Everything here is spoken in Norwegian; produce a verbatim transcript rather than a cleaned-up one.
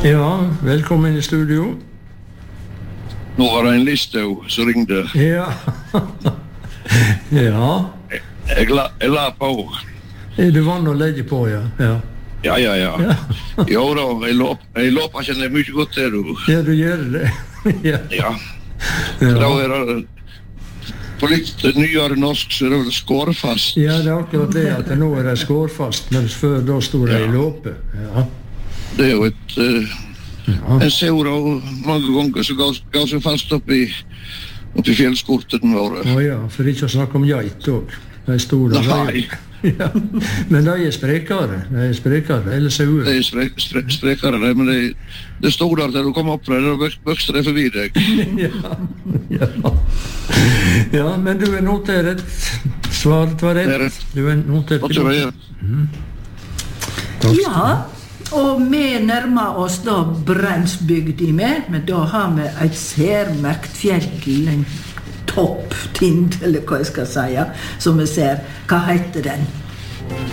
Ja, velkommen i studio. Nå var det en liste som ringde. Ja. Ja. Jeg, jeg, la, jeg la på. Er du vant å legge på, ja? Ja, Ja, ja, ja. ja. Jo da, jeg låp, jeg låper kjenner mye godt til, du. Ja, du gjør det. Ja. Ja. Så da Ja. er det, på litt nyere norsk, så er det vel skårfast. Ja, det er akkurat det at nå er det skårfast, mens før da stod det Ja. i låpe. Ja. Det er jo et, uh, Ja. en saur og mange ganger så gav, gav seg fast opp i, opp i fjellskorten våre. Å ja, for ikke å snakke om geit også. De store. Nei, Ja. Men de er sprekere. De er sprekere, eller sauer. det er spre, spre, sprekere det, men det, det stod der til du kom opp fra det, og vokste det forbi deg. Ja. Ja. Ja, men du er noteret. Svaret var Det er rett. rett. Du er notert. Hva tror jeg? Ja, og vi nærmer oss da Bremsbygdi med, men da har vi et særmerkt fjell, en topptind, eller hva jeg skal si, som vi ser. Hva heter den?